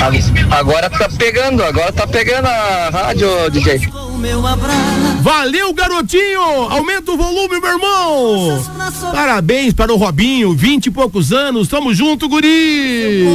Agora tá pegando a rádio, DJ. Valeu, garotinho! Aumenta o volume, meu irmão! Parabéns para o Robinho, 20 e poucos anos, tamo junto, guri!